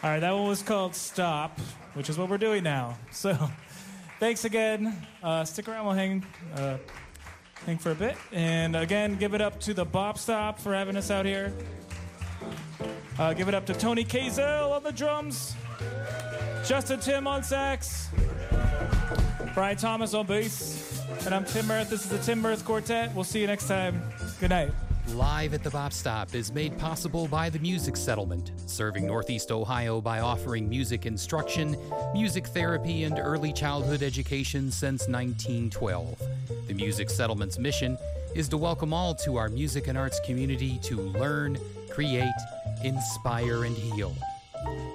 All right, that one was called Stop, which is what we're doing now. So thanks again. Stick around, we'll hang for a bit. And again, give it up to the Bop Stop for having us out here. Give it up to Tony Kazel on the drums, Justin Tim on sax, Brian Thomas on bass, and I'm Tim Mirth. This is the Tim Mirth Quartet. We'll see you next time. Good night. Live at the Bop Stop is made possible by the Music Settlement, serving Northeast Ohio by offering music instruction, music therapy, and early childhood education since 1912. The Music Settlement's mission is to welcome all to our music and arts community to learn, create, inspire, and heal.